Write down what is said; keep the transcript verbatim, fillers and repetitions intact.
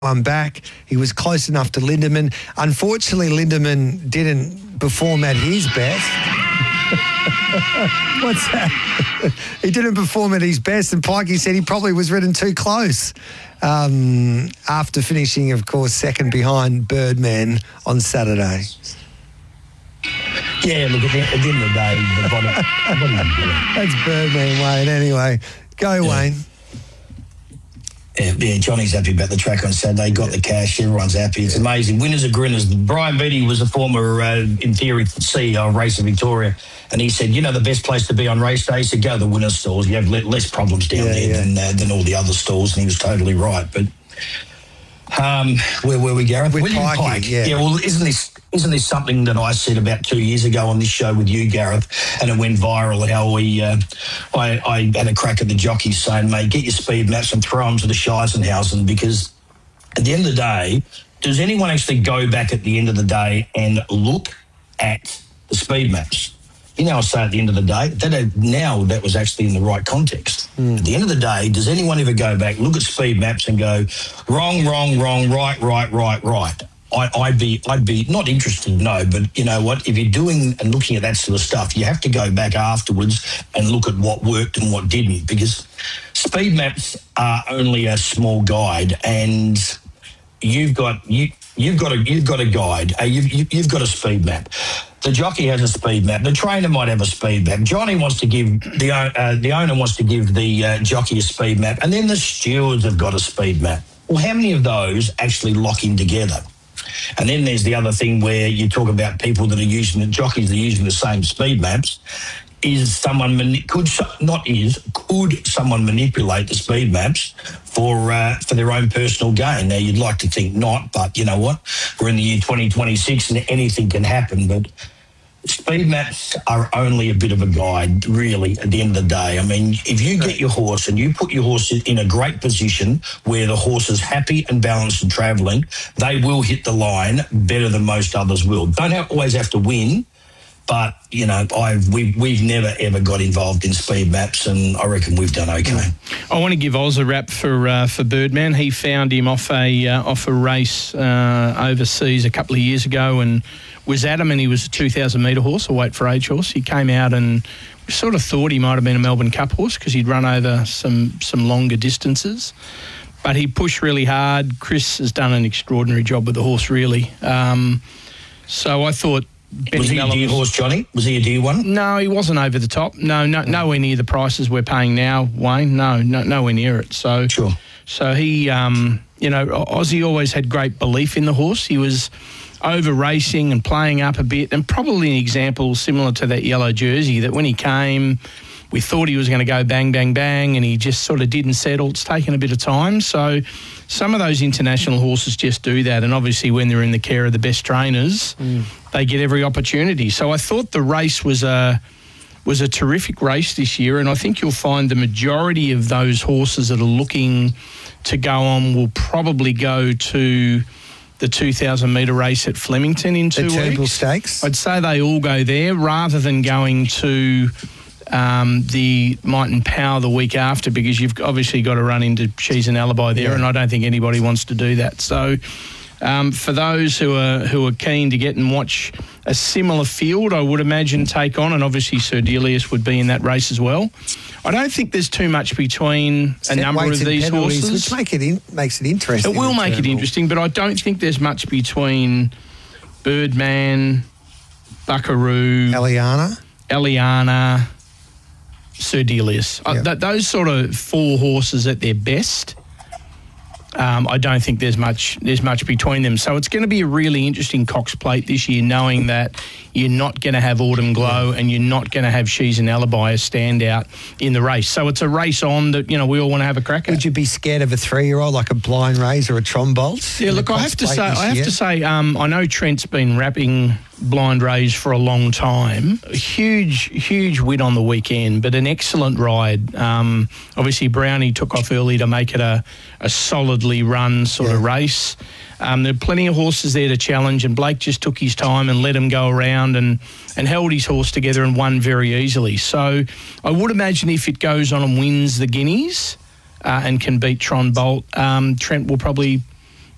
one back. He was close enough to Lindemann. Unfortunately, Lindemann didn't perform at his best. What's that? He didn't perform at his best, and Pikey said he probably was ridden too close um, after finishing, of course, second behind Birdman on Saturday. Yeah, look, at the, at the end of the day, the bottom, what are you doing? That's Birdman, Wayne. Anyway, go, yeah. Wayne. Yeah, yeah, Johnny's happy about the track on Saturday. Got the cash. Everyone's happy. It's amazing. Winners are grinners. Brian Beattie was a former, uh, in theory, C E O of Racing Victoria, and he said, you know, the best place to be on race day is to go to the winners' stalls. You have le- less problems down yeah, there yeah. than uh, than all the other stalls, and he was totally right. But um, where were we, Gareth? With William Pikey, Pike. Yeah. yeah, well, isn't this isn't this something that I said about two years ago on this show with you, Gareth, and it went viral, how we, uh, I, I had a crack at the jockeys saying, mate, get your speed maps and throw them to the Scheisenhausen, because at the end of the day, does anyone actually go back at the end of the day and look at the speed maps? You know, I say at the end of the day, that now that was actually in the right context. Mm. At the end of the day, does anyone ever go back, look at speed maps and go, wrong, wrong, wrong, right, right, right, right? I, I'd be, I'd be not interested, no, but you know what? If you're doing and looking at that sort of stuff, you have to go back afterwards and look at what worked and what didn't, because speed maps are only a small guide, and you've got you, you've got a you've got a guide, uh, you've you, you've got a speed map. The jockey has a speed map. The trainer might have a speed map. Johnny wants to give the uh, the owner wants to give the uh, jockey a speed map, and then the stewards have got a speed map. Well, how many of those actually lock in together? And then there's the other thing where you talk about people that are using the jockeys that are using the same speed maps. Is someone mani- could not is could someone manipulate the speed maps for uh, for their own personal gain? Now you'd like to think not, but you know what? We're in the year twenty twenty-six and anything can happen. But speed maps are only a bit of a guide, really, at the end of the day. I mean, if you get your horse and you put your horse in a great position where the horse is happy and balanced and travelling, they will hit the line better than most others will. Don't have, always have to win, but, you know, I've, we've, we've never, ever got involved in speed maps, and I reckon we've done okay. I want to give Oz a rap for uh, for Birdman. He found him off a, uh, off a race uh, overseas a couple of years ago and was at him, and he was a two thousand metre horse, a weight for age horse. He came out and we sort of thought he might have been a Melbourne Cup horse because he'd run over some, some longer distances. But he pushed really hard. Chris has done an extraordinary job with the horse, really. Um, so I thought... Benny was he a deer horse, Johnny? Was he a deer one? No, he wasn't over the top. No, no, nowhere near the prices we're paying now, Wayne. No, no nowhere near it. So, sure. So he, um, you know, Ozzy always had great belief in the horse. He was over racing and playing up a bit, and probably an example similar to that yellow jersey, that when he came, we thought he was going to go bang, bang, bang, and he just sort of didn't settle. It's taken a bit of time. So some of those international horses just do that, and obviously when they're in the care of the best trainers, mm. they get every opportunity. So I thought the race was a was a terrific race this year, and I think you'll find the majority of those horses that are looking to go on will probably go to the two thousand metre race at Flemington in two the Turnbull weeks. Stakes. I'd say they all go there rather than going to um, the Might and Power the week after, because you've obviously got to run into She's an Alibi there, yeah. and I don't think anybody wants to do that. So um, for those who are who are keen to get and watch a similar field, I would imagine take on, and obviously Sir Delius would be in that race as well. I don't think there's too much between a number of these horses. Which make it in, makes it interesting. It will make it interesting, but I don't think there's much between Birdman, Buckaroo, Eliana, Eliana, Sir Delius. Yep. Uh, th- those sort of four horses at their best, um, I don't think there's much there's much between them. So it's going to be a really interesting Cox Plate this year, knowing that you're not going to have Autumn Glow and you're not going to have She's an Alibi a standout in the race. So it's a race on that, you know, we all want to have a crack at. Would you be scared of a three-year-old like a Blind Raise or a Trombolt? Yeah, look, I have to say, I have year? to say, um, I know Trent's been wrapping Blind Raise for a long time. A huge, huge win on the weekend, but an excellent ride. Um, obviously, Brownie took off early to make it a, a solidly run sort yeah. of race. Um, there are plenty of horses there to challenge, and Blake just took his time and let him go around and, and held his horse together and won very easily. So I would imagine if it goes on and wins the Guineas uh, and can beat Tron Bolt, um, Trent will probably